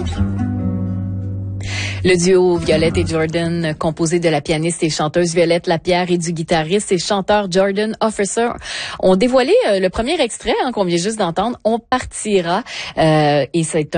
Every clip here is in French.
Le duo Violette et Jordan, composé de la pianiste et chanteuse Violette Lapierre et du guitariste et chanteur Jordan Officer, ont dévoilé le premier extrait qu'on vient juste d'entendre, On partira. Et c'est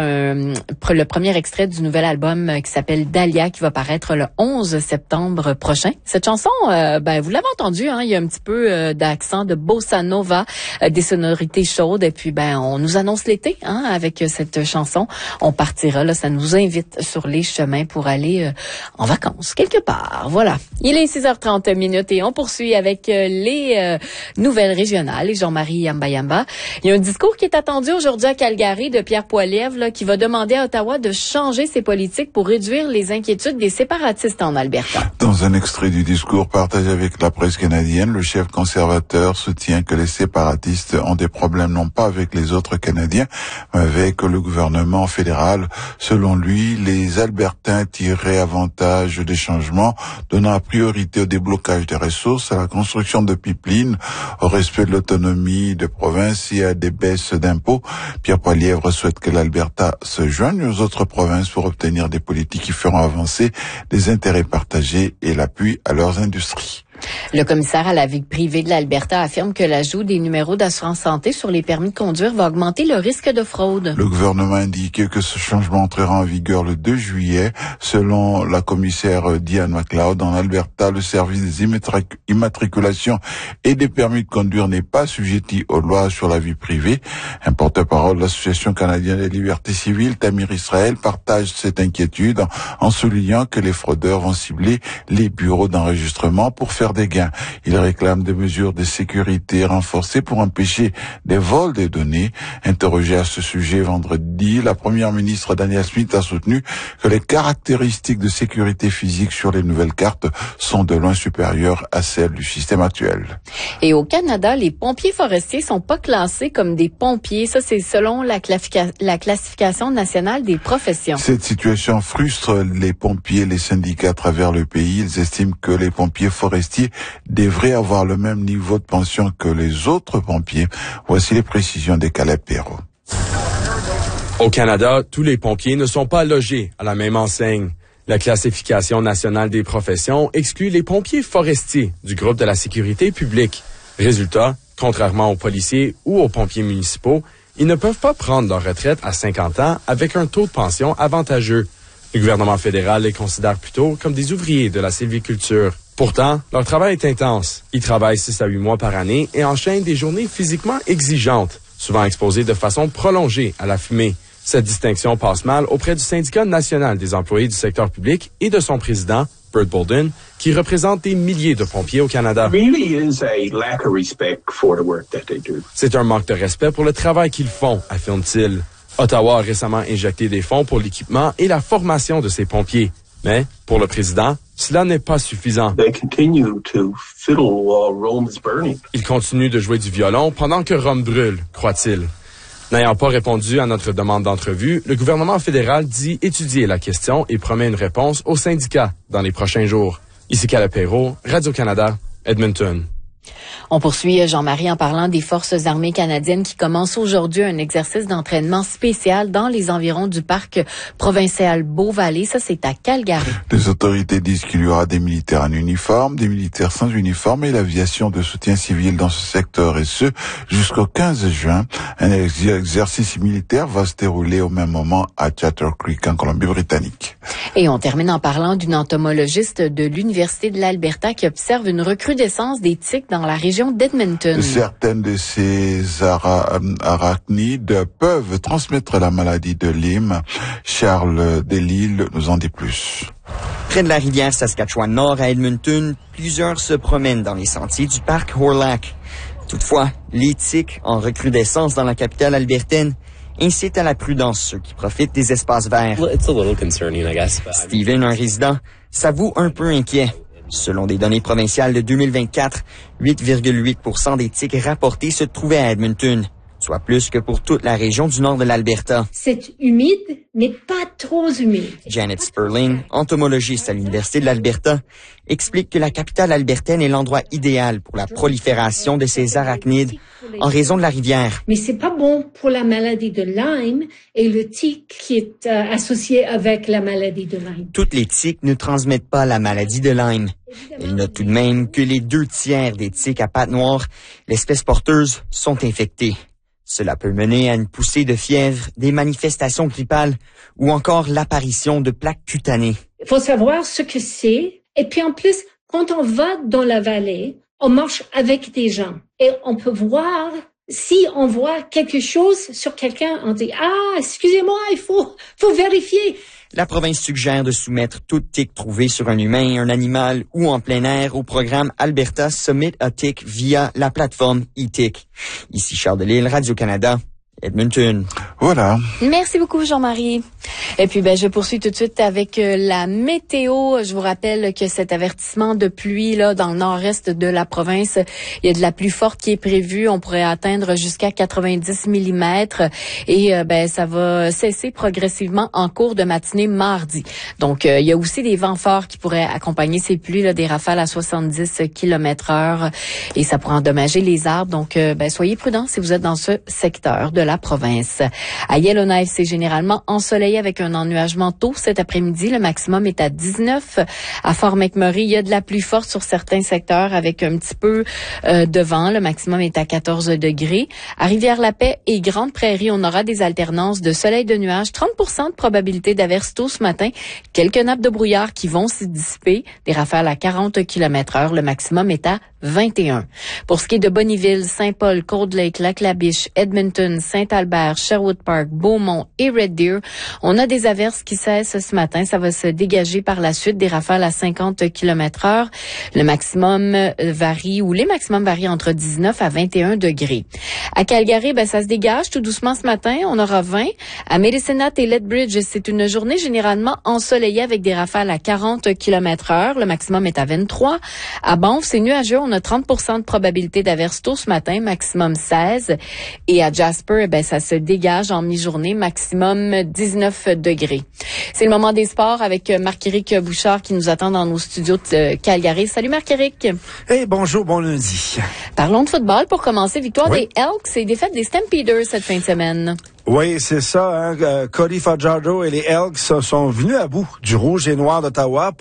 le premier extrait du nouvel album qui s'appelle Dahlia, qui va paraître le 11 septembre prochain. Cette chanson, vous l'avez entendu, il y a un petit peu d'accent de bossa nova, des sonorités chaudes. Et puis, on nous annonce l'été avec cette chanson. On partira, là, ça nous invite sur les chemins pour aller en vacances quelque part. Voilà. Il est 6h30 et on poursuit avec les nouvelles régionales et Jean-Marie Yamba. Il y a un discours qui est attendu aujourd'hui à Calgary de Pierre Poilievre qui va demander à Ottawa de changer ses politiques pour réduire les inquiétudes des séparatistes en Alberta. Dans un extrait du discours partagé avec la presse canadienne, le chef conservateur soutient que les séparatistes ont des problèmes non pas avec les autres Canadiens, mais avec le gouvernement fédéral. Selon lui, les Albertains tirer avantage des changements, donnant la priorité au déblocage des ressources, à la construction de pipelines, au respect de l'autonomie de province et à des baisses d'impôts. Pierre Poilievre souhaite que l'Alberta se joigne aux autres provinces pour obtenir des politiques qui feront avancer les intérêts partagés et l'appui à leurs industries. Le commissaire à la vie privée de l'Alberta affirme que l'ajout des numéros d'assurance santé sur les permis de conduire va augmenter le risque de fraude. Le gouvernement indique que ce changement entrera en vigueur le 2 juillet. Selon la commissaire Diane McLeod, en Alberta, le service des immatriculations et des permis de conduire n'est pas assujetti aux lois sur la vie privée. Un porte-parole de l'Association canadienne des libertés civiles, Tamir Israël, partage cette inquiétude en soulignant que les fraudeurs vont cibler les bureaux d'enregistrement pour faire des gains. Il réclame des mesures de sécurité renforcées pour empêcher des vols des données. Interrogée à ce sujet vendredi, la première ministre Danielle Smith a soutenu que les caractéristiques de sécurité physique sur les nouvelles cartes sont de loin supérieures à celles du système actuel. Et au Canada, les pompiers forestiers sont pas classés comme des pompiers. Ça, c'est selon la classification nationale des professions. Cette situation frustre les pompiers et les syndicats à travers le pays. Ils estiment que les pompiers forestiers devraient avoir le même niveau de pension que les autres pompiers. Voici les précisions de Caleb Perrault. Au Canada, tous les pompiers ne sont pas logés à la même enseigne. La classification nationale des professions exclut les pompiers forestiers du groupe de la sécurité publique. Résultat, contrairement aux policiers ou aux pompiers municipaux, ils ne peuvent pas prendre leur retraite à 50 ans avec un taux de pension avantageux. Le gouvernement fédéral les considère plutôt comme des ouvriers de la sylviculture. Pourtant, leur travail est intense. Ils travaillent 6 à 8 mois par année et enchaînent des journées physiquement exigeantes, souvent exposées de façon prolongée à la fumée. Cette distinction passe mal auprès du syndicat national des employés du secteur public et de son président, Bert Bolden, qui représente des milliers de pompiers au Canada. C'est un manque de respect pour le travail qu'ils font, affirme-t-il. Ottawa a récemment injecté des fonds pour l'équipement et la formation de ses pompiers. Mais, pour le président, cela n'est pas suffisant. Ils continuent de jouer du violon pendant que Rome brûle, croit-il. N'ayant pas répondu à notre demande d'entrevue, le gouvernement fédéral dit étudier la question et promet une réponse aux syndicats dans les prochains jours. Ici Caleb Perrault, Radio-Canada, Edmonton. On poursuit, Jean-Marie, en parlant des Forces armées canadiennes qui commencent aujourd'hui un exercice d'entraînement spécial dans les environs du parc provincial Beau-Vallée. Ça, c'est à Calgary. Les autorités disent qu'il y aura des militaires en uniforme, des militaires sans uniforme et l'aviation de soutien civil dans ce secteur, et ce, jusqu'au 15 juin. Un exercice militaire va se dérouler au même moment à Chatter Creek, en Colombie-Britannique. Et on termine en parlant d'une entomologiste de l'Université de l'Alberta qui observe une recrudescence des tiques dans la région d'Edmonton. Certaines de ces arachnides peuvent transmettre la maladie de Lyme. Charles Delisle nous en dit plus. Près de la rivière Saskatchewan-Nord à Edmonton, plusieurs se promènent dans les sentiers du parc Horlack. Toutefois, les tiques en recrudescence dans la capitale albertaine incitent à la prudence ceux qui profitent des espaces verts. Steven, un résident, s'avoue un peu inquiet. Selon des données provinciales de 2024, 8,8% des tiques rapportées se trouvaient à Edmonton. soit plus que pour toute la région du nord de l'Alberta. C'est humide, mais pas trop humide. Janet Sperling, entomologiste à l'Université de l'Alberta, explique que la capitale albertaine est l'endroit idéal pour la prolifération de ces arachnides en raison de la rivière. Mais c'est pas bon pour la maladie de Lyme et le tic qui est associé avec la maladie de Lyme. Toutes les tiques ne transmettent pas la maladie de Lyme. Il note tout de même que les 2/3 des tiques à pattes noires, l'espèce porteuse, sont infectés. Cela peut mener à une poussée de fièvre, des manifestations grippales ou encore l'apparition de plaques cutanées. Il faut savoir ce que c'est. Et puis en plus, quand on va dans la vallée, on marche avec des gens et on peut voir, si on voit quelque chose sur quelqu'un, on dit « Ah, excusez-moi, il faut vérifier ». La province suggère de soumettre toute tique trouvée sur un humain, un animal ou en plein air au programme Alberta Submit a Tick via la plateforme eTick. Ici Charles Delisle, Radio-Canada, Edmonton. Voilà. Merci beaucoup, Jean-Marie. Et puis, je poursuis tout de suite avec la météo. Je vous rappelle que cet avertissement de pluie, là, dans le nord-est de la province, il y a de la pluie forte qui est prévue. On pourrait atteindre jusqu'à 90 mm. Et, ça va cesser progressivement en cours de matinée mardi. Donc, il y a aussi des vents forts qui pourraient accompagner ces pluies, là, des rafales à 70 km/h. Et ça pourrait endommager les arbres. Donc, soyez prudents si vous êtes dans ce secteur de la province. À Yellowknife, c'est généralement ensoleillé avec un ennuagement tôt cet après-midi. Le maximum est à 19. À Fort McMurray, il y a de la pluie forte sur certains secteurs avec un petit peu de vent. Le maximum est à 14 degrés. À Rivière-la-Paix et Grande Prairie, on aura des alternances de soleil et de nuages. 30% de probabilité d'averse tôt ce matin. Quelques nappes de brouillard qui vont se dissiper. Des rafales à 40 km/h. Le maximum est à 21. Pour ce qui est de Bonnyville, Saint-Paul, Cold Lake, Lac-La-Biche, Edmonton, Saint-Albert, Sherwood Park, Beaumont et Red Deer, on a des averses qui cessent ce matin. Ça va se dégager par la suite, des rafales à 50 km/h. Le maximum varie, ou les maximums varient entre 19 à 21 degrés. À Calgary, ça se dégage tout doucement ce matin. On aura 20. À Medicine Hat et Lethbridge, c'est une journée généralement ensoleillée avec des rafales à 40 km/h. Le maximum est à 23. À Banff, c'est nuageux. On a 30% de probabilité d'averse tôt ce matin, maximum 16. Et à Jasper, ça se dégage en mi-journée, maximum 19 degrés. C'est le moment des sports avec Marc-Éric Bouchard qui nous attend dans nos studios de Calgary. Salut Marc-Éric. Hey, bonjour, bon lundi. Parlons de football pour commencer. Victoire des Elks et défaite des Stampeders cette fin de semaine. Oui, c'est ça. Cody Fajardo et les Elks sont venus à bout du Rouge et Noir d'Ottawa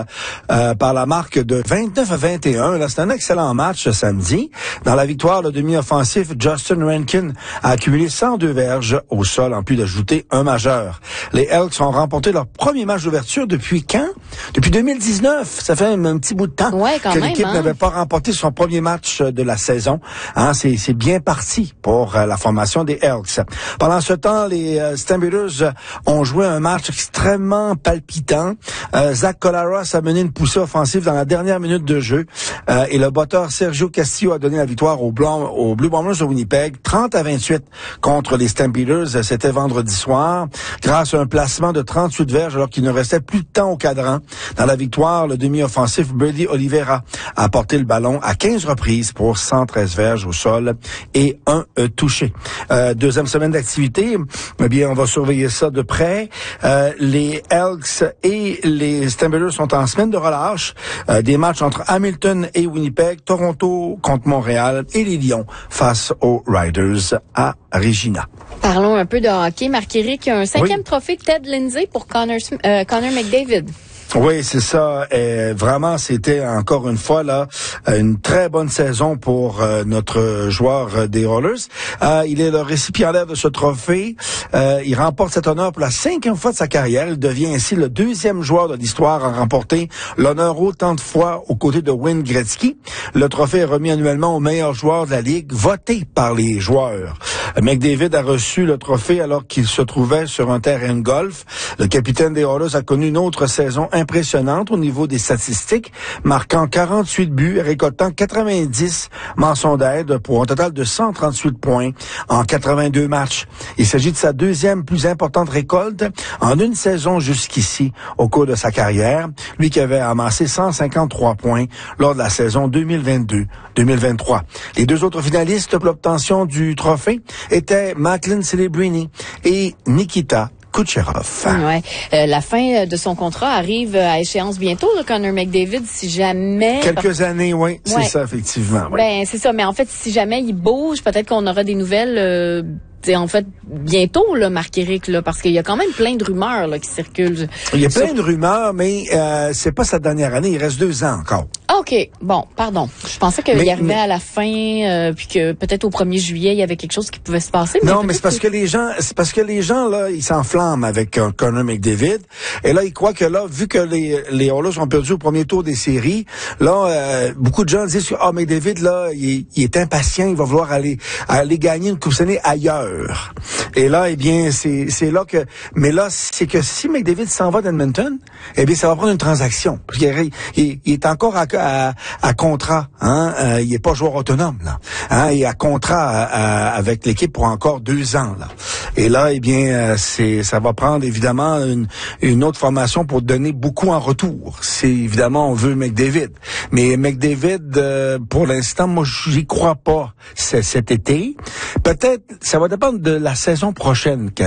par la marque de 29-21. Là, c'est un excellent match samedi. Dans la victoire, le demi-offensif Justin Rankin a accumulé 102 verges au sol, en plus d'ajouter un majeur. Les Elks ont remporté leur premier match d'ouverture depuis quand? Depuis 2019. Ça fait un petit bout de temps que l'équipe n'avait pas remporté son premier match de la saison. C'est bien parti pour la formation des Elks. Pendant ce temps, les Stampeders ont joué un match extrêmement palpitant. Zach Collaros a mené une poussée offensive dans la dernière minute de jeu. Et le batteur Sergio Castillo a donné la victoire aux Blue Bombers de Winnipeg, 30-28 contre les Stampeders. C'était vendredi soir, grâce à un placement de 38 verges alors qu'il ne restait plus de temps au cadran. Dans la victoire, le demi-offensif Brady Oliveira a porté le ballon à 15 reprises pour 113 verges au sol et un touché. Deuxième semaine d'activité. Eh bien, on va surveiller ça de près. Les Elks et les Stampeders sont en semaine de relâche. Des matchs entre Hamilton et Winnipeg, Toronto contre Montréal et les Lions face aux Riders à Regina. Parlons un peu de hockey. Marc-Éric, un 5e trophée Ted Lindsay pour Connor McDavid. Oui, c'est ça. Et vraiment, c'était encore une fois là une très bonne saison pour notre joueur des Oilers. Il est le récipiendaire de ce trophée. Il remporte cet honneur pour la 5e fois de sa carrière. Il devient ainsi le 2e joueur de l'histoire à remporter l'honneur autant de fois aux côtés de Wayne Gretzky. Le trophée est remis annuellement au meilleur joueur de la Ligue, voté par les joueurs. McDavid a reçu le trophée alors qu'il se trouvait sur un terrain de golf. Le capitaine des Oilers a connu une autre saison importante impressionnante au niveau des statistiques, marquant 48 buts et récoltant 90 mentions d'aide pour un total de 138 points en 82 matchs. Il s'agit de sa deuxième plus importante récolte en une saison jusqu'ici au cours de sa carrière, lui qui avait amassé 153 points lors de la saison 2022-2023. Les deux autres finalistes pour l'obtention du trophée étaient Macklin Celebrini et Nikita Kucherov. Ouais. La fin de son contrat arrive à échéance bientôt, là, Connor McDavid, si jamais... Quelques années, oui, c'est ça, effectivement. Oui. Ben, c'est ça, mais en fait, si jamais il bouge, peut-être qu'on aura des nouvelles... en fait, bientôt, là, Marc-Éric, là, parce qu'il y a quand même plein de rumeurs là, qui circulent. Il y a plein de rumeurs, mais c'est pas sa dernière année, il reste 2 ans encore. Ah, OK. Bon, pardon. Je pensais qu'il arrivait à la fin, puis que peut-être au 1er juillet, il y avait quelque chose qui pouvait se passer. Non, mais c'est parce que les gens, là, ils s'enflamment avec Connor McDavid. Et là, ils croient que là, vu que les Oilers ont perdu au premier tour des séries, là, beaucoup de gens disent que, McDavid, là, il est impatient, il va vouloir aller gagner une Coupe Stanley ailleurs. Et là, eh bien, c'est là que, mais là, c'est que si McDavid s'en va d'Edmonton, eh bien, ça va prendre une transaction. Parce qu'il est encore à contrat, hein, il est pas joueur autonome, là. Hein, il est à contrat avec l'équipe pour encore 2 ans, là. Et là, eh bien, ça va prendre évidemment une autre formation pour donner beaucoup en retour. C'est évidemment, on veut McDavid. Mais McDavid, pour l'instant, moi, j'y crois pas cet été. Peut-être, ça va dépendre de la saison prochaine